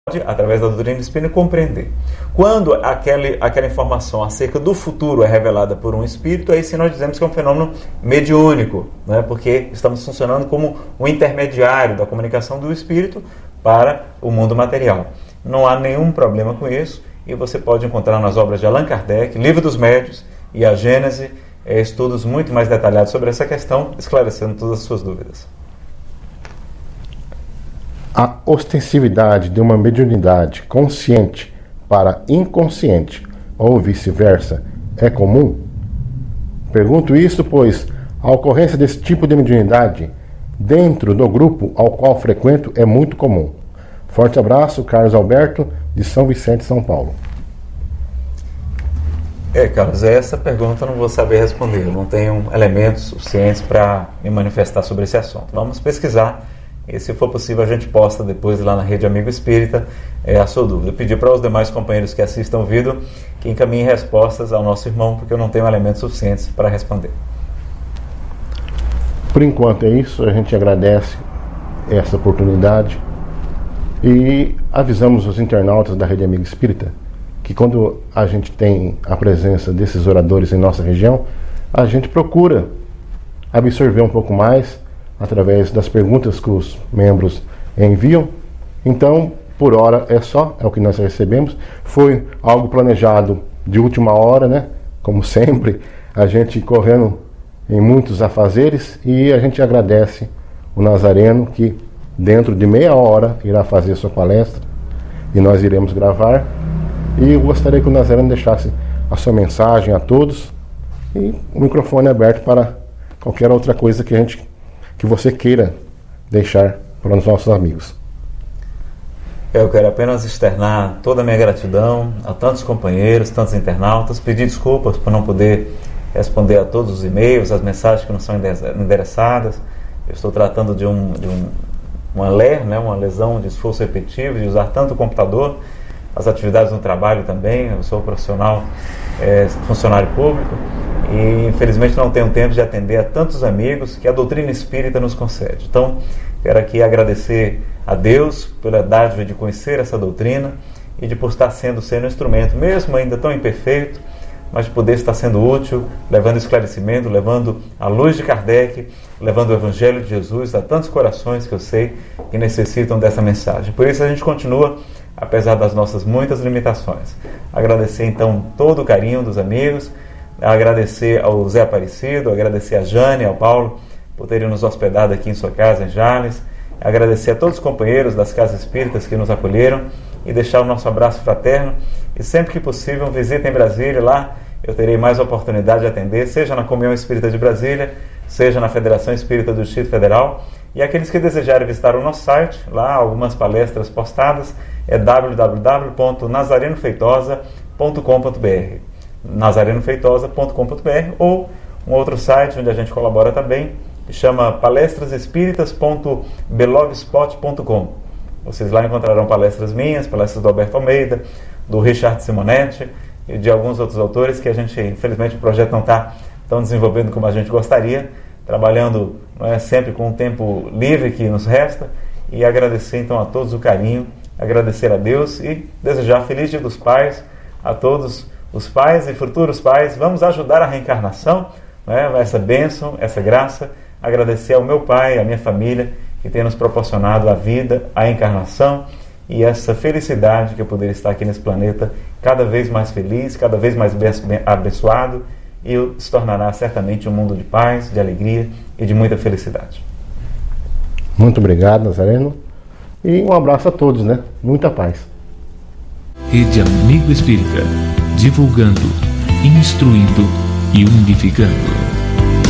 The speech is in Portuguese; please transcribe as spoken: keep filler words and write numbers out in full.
através da doutrina espírita, compreender. Quando aquele, aquela informação acerca do futuro é revelada por um espírito, aí sim nós dizemos que é um fenômeno mediúnico, né? Porque estamos funcionando como um intermediário da comunicação do espírito para o mundo material. Não há nenhum problema com isso, e você pode encontrar nas obras de Allan Kardec, Livro dos Médiuns e a Gênese, é, estudos muito mais detalhados sobre essa questão, esclarecendo todas as suas dúvidas. A ostensividade de uma mediunidade consciente para inconsciente ou vice-versa é comum? Pergunto isso pois a ocorrência desse tipo de mediunidade dentro do grupo ao qual frequento é muito comum. Forte abraço, Carlos Alberto, de São Vicente, São Paulo. É, Carlos, essa pergunta eu não vou saber responder. Eu não tenho elementos suficientes para me manifestar sobre esse assunto. Vamos pesquisar e, se for possível, a gente posta depois lá na Rede Amigo Espírita é, a sua dúvida. Eu pedi para os demais companheiros que assistam o vídeo que encaminhem respostas ao nosso irmão, porque eu não tenho elementos suficientes para responder. Por enquanto é isso. A gente agradece essa oportunidade e avisamos os internautas da Rede Amigo Espírita que quando a gente tem a presença desses oradores em nossa região, a gente procura absorver um pouco mais através das perguntas que os membros enviam. Então, por hora é só, é o que nós recebemos. Foi algo planejado de última hora, né? Como sempre, a gente correndo em muitos afazeres, e a gente agradece o Nazareno que dentro de meia hora irá fazer sua palestra e nós iremos gravar. E eu gostaria que o Nazareno deixasse a sua mensagem a todos e o microfone aberto para qualquer outra coisa que a gente, que você queira deixar para os nossos amigos. Eu quero apenas externar toda a minha gratidão a tantos companheiros, tantos internautas, pedir desculpas por não poder responder a todos os e-mails, as mensagens que não são endereçadas. Eu estou tratando de, um, de um, uma L E R, né, uma lesão de esforço repetitivo, de usar tanto o computador, as atividades no trabalho também. Eu sou profissional, é, funcionário público, e infelizmente não tenho tempo de atender a tantos amigos que a doutrina espírita nos concede. Então, quero aqui agradecer a Deus pela dádiva de conhecer essa doutrina e de por estar sendo, sendo um instrumento, mesmo ainda tão imperfeito, mas de poder estar sendo útil, levando esclarecimento, levando a luz de Kardec, levando o Evangelho de Jesus a tantos corações que eu sei que necessitam dessa mensagem. Por isso a gente continua, apesar das nossas muitas limitações. Agradecer então todo o carinho dos amigos, agradecer ao Zé Aparecido, agradecer a Jane, ao Paulo, por terem nos hospedado aqui em sua casa, em Jales, agradecer a todos os companheiros das casas espíritas que nos acolheram e deixar o nosso abraço fraterno. E sempre que possível, visitem Brasília. Lá eu terei mais oportunidade de atender, seja na Comunhão Espírita de Brasília, seja na Federação Espírita do Distrito Federal. E aqueles que desejarem visitar o nosso site, lá algumas palestras postadas, é w w w ponto nazareno feitosa ponto com ponto b r, nazareno feitosa ponto com ponto b r, ou um outro site onde a gente colabora também, que chama palestras espíritas ponto blogspot ponto com. Vocês lá encontrarão palestras minhas, palestras do Alberto Almeida, do Richard Simonetti e de alguns outros autores que a gente, infelizmente, o projeto não está tão desenvolvendo como a gente gostaria, trabalhando, não é, sempre com o tempo livre que nos resta. E agradecer então a todos o carinho, agradecer a Deus e desejar Feliz Dia dos Pais a todos os pais e futuros pais. Vamos ajudar a reencarnação, né, essa bênção, essa graça. Agradecer ao meu pai, à minha família, que tem nos proporcionado a vida, a encarnação e essa felicidade que eu poder estar aqui nesse planeta cada vez mais feliz, cada vez mais abençoado, e se tornará certamente um mundo de paz, de alegria e de muita felicidade. Muito obrigado, Nazareno, e um abraço a todos, né? Muita paz. Rede Amigo Espírita, divulgando, instruindo e unificando.